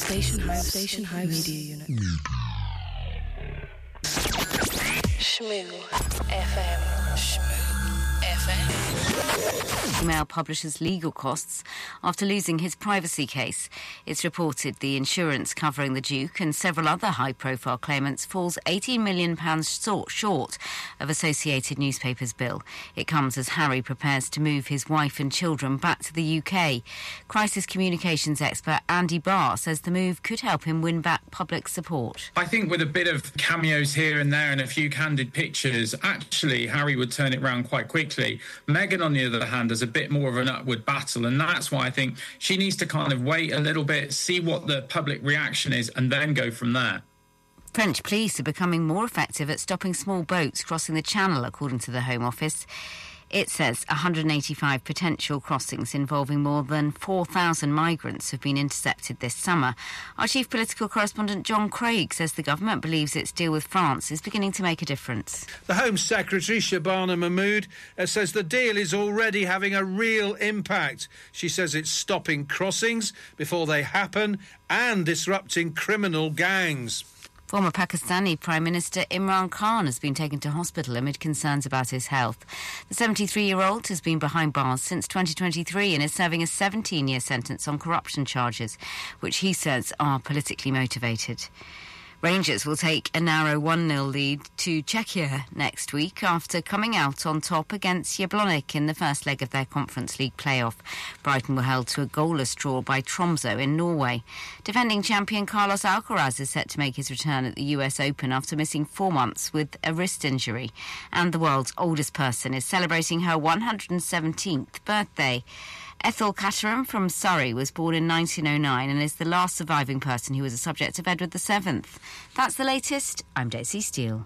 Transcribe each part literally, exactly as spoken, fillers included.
Station House, Station House Media Unit. Shmoo F M. Shmoo F M. Mail publishes legal costs after losing his privacy case. It's reported the insurance covering the Duke and several other high-profile claimants falls eighteen million pounds short of Associated Newspapers' bill. It comes as Harry prepares to move his wife and children back to the U K. Crisis communications expert Andy Barr says the move could help him win back public support. I think with a bit of cameos here and there and a few candid pictures, actually Harry would turn it round quite quickly. Meghan, on the other hand, has a bit more of an upward battle, and that's why I think she needs to kind of wait a little bit, see what the public reaction is, and then go from there. French police are becoming more effective at stopping small boats crossing the Channel, according to the Home Office. It says one hundred eighty-five potential crossings involving more than four thousand migrants have been intercepted this summer. Our chief political correspondent John Craig says the government believes its deal with France is beginning to make a difference. The Home Secretary, Shabana Mahmood, uh, says the deal is already having a real impact. She says it's stopping crossings before they happen and disrupting criminal gangs. Former Pakistani Prime Minister Imran Khan has been taken to hospital amid concerns about his health. The seventy-three-year-old has been behind bars since twenty twenty-three and is serving a seventeen-year sentence on corruption charges, which he says are politically motivated. Rangers will take a narrow one nil lead to Czechia next week after coming out on top against Jablonec in the first leg of their Conference League playoff. Brighton were held to a goalless draw by Tromsø in Norway. Defending champion Carlos Alcaraz is set to make his return at the U S Open after missing four months with a wrist injury. And the world's oldest person is celebrating her one hundred seventeenth birthday. Ethel Caterham from Surrey was born in nineteen oh nine and is the last surviving person who was a subject of Edward the seventh. That's the latest. I'm Daisy Steele.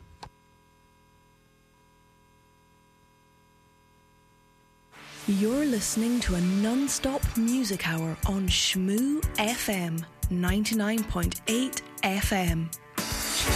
You're listening to a non-stop music hour on Shmoo F M, ninety-nine point eight F M.